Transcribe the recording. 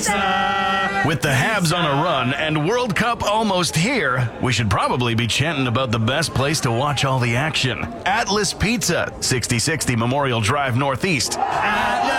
Pizza! With the Habs on a run and World Cup almost here, we should probably be chanting about the best place to watch all the action. Atlas Pizza, 6060 Memorial Drive Northeast. Atlas